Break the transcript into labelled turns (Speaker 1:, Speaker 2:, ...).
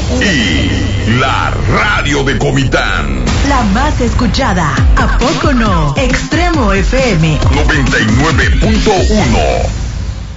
Speaker 1: y la radio de Comitán.
Speaker 2: La más escuchada, ¿a poco no? Extremo FM
Speaker 1: 99.1.